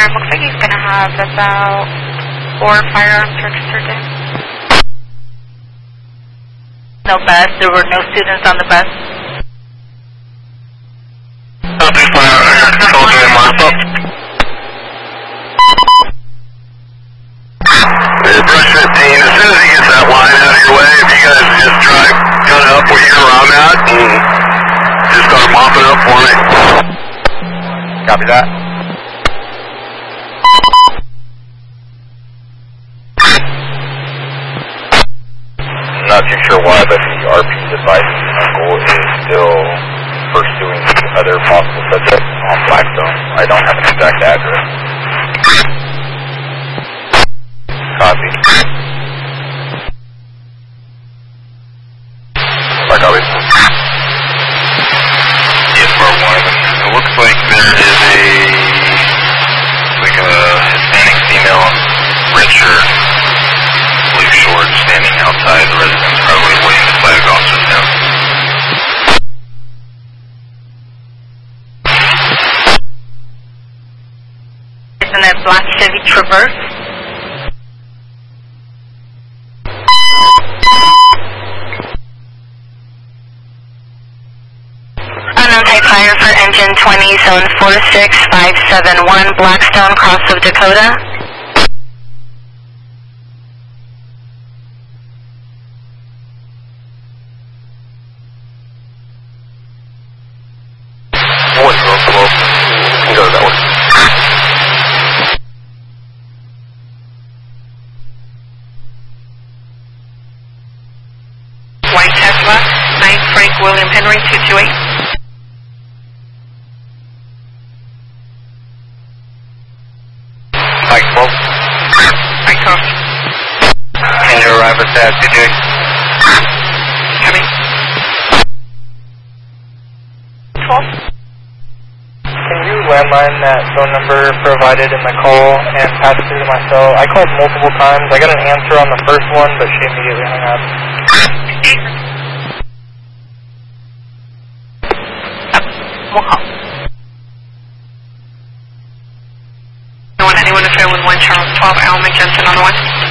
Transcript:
looks like he's going to have about 4 firearm searches per day. No bus. There were no students on the bus. Brush 15, as soon as he gets that line out of your way, if you guys just drive gun up where you're around at and just start mopping up for me. Copy that. I'm not too sure why, but the RP's advising uncle is still pursuing the other possible subject on Blackstone. I don't have an exact address. Copy. Copy. Yes, Bar 1. It looks like there is a Hispanic female, red shirt, blue shorts, standing outside the residence, probably waiting to flag officers down. Isn't that black Chevy Traverse? Unknown type fire for engine 20, zone 46571, Blackstone, Cross of Dakota. Go that way. White Tesla, 9 Frank William Henry, 228. Mike 12. Mike 12. Can you arrive at that, DJ? Coming. 12. Can you landline that phone number provided in the call and pass it through to my cell? I called multiple times. I got an answer on the first one, but she immediately hung up. We'll call. Anyone to fill with 1 Charles 12, Alma Jensen on the 1.